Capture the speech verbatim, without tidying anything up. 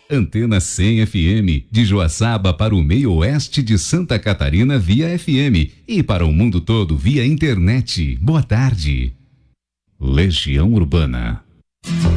Antena cem F M, de Joaçaba para o meio oeste de Santa Catarina via F M e para o mundo todo via internet. Boa tarde. Legião Urbana.